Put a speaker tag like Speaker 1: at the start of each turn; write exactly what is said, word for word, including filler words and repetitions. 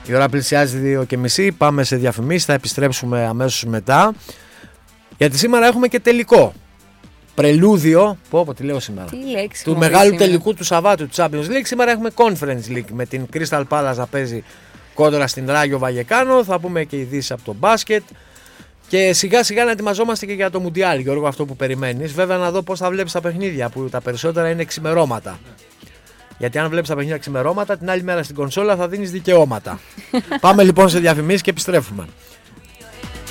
Speaker 1: Η ώρα πλησιάζει δύο και μισή. Πάμε σε διαφημίσεις. Θα επιστρέψουμε αμέσως μετά. Γιατί σήμερα έχουμε και τελικό. Πρελούδιο. Πω, πω, τι λέω σήμερα.
Speaker 2: Τι λέξη
Speaker 1: του μεγάλου σήμερα. Τελικού του Σαββάτου του Champions League. Σήμερα έχουμε Conference League με την Crystal Palace να παίζει κόντρα στην Ράγιο Βαγεκάνο. Θα πούμε και ειδήσεις από το μπάσκετ. Και σιγά σιγά να ετοιμαζόμαστε και για το Μουντιάλ, Γιώργο, αυτό που περιμένεις. Βέβαια να δω πώς θα βλέπεις τα παιχνίδια, που τα περισσότερα είναι ξημερώματα. Γιατί αν βλέπεις τα παιχνίδια ξημερώματα, την άλλη μέρα στην κονσόλα θα δίνεις δικαιώματα. Πάμε λοιπόν σε διαφημίσεις και επιστρέφουμε.